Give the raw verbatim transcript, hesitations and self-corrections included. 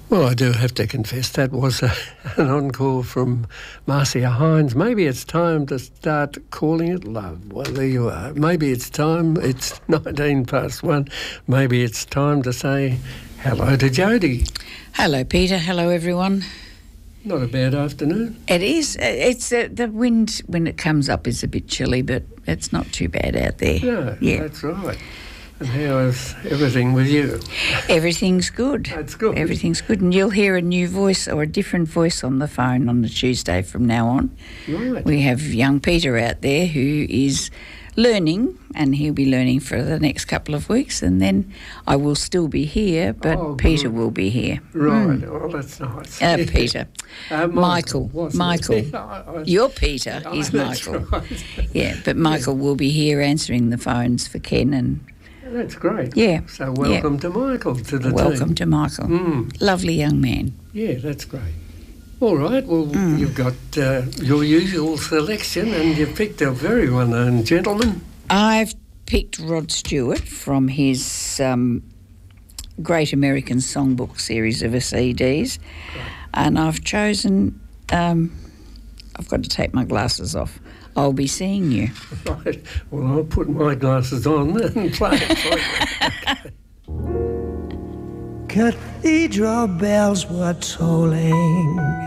Well, I do have to confess that was a, an encore from Marcia Hines. Maybe it's time to start calling it love. Well, there you are. Maybe it's time. It's nineteen past one. Maybe it's time to say hello to Jodie. Hello, Peter. Hello, everyone. Not a bad afternoon. It is. It's uh, the wind when it comes up is a bit chilly, but it's not too bad out there. No, yeah, that's right. And how is everything with you? Everything's good. That's good. Everything's good. And you'll hear a new voice or a different voice on the phone on the Tuesday from now on. Right. We have young Peter out there who is learning, and he'll be learning for the next couple of weeks, and then I will still be here, but oh, Peter good. will be here. Right. Mm. Oh, that's nice. Uh, Yeah. Peter. Uh, Michael. Michael. Michael. I, I, You're Peter. Oh, He's that's Michael. Right. Yeah, but Michael yeah. will be here answering the phones for Ken and... That's great. Yeah. So welcome yeah. to Michael, to the welcome team. to Michael. Mm. Lovely young man. Yeah, that's great. All right, well, mm. you've got uh, your usual selection and you've picked a very well-known gentleman. I've picked Rod Stewart from his um, Great American Songbook series of C Ds. Great. And I've chosen... Um, I've got to take my glasses off. I'll Be Seeing You. Right. Well, I'll put my glasses on and play it for you. Cathedral bells were tolling